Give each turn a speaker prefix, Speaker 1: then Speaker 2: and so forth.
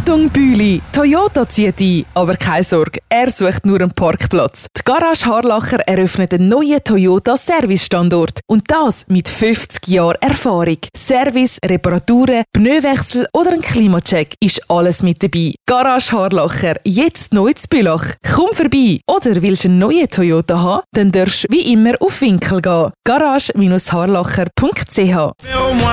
Speaker 1: Achtung Büli, Toyota zieht ein, aber keine Sorge, er sucht nur einen Parkplatz. Die Garage Harlacher eröffnet einen neuen Toyota Service-Standort und das mit 50 Jahren Erfahrung. Service, Reparaturen, Pneuwechsel oder ein Klimacheck ist alles mit dabei. Garage Harlacher, jetzt neu in Bülach. Komm vorbei oder willst du einen neuen Toyota haben? Dann darfst du wie immer auf Winkel gehen. garage-harlacher.ch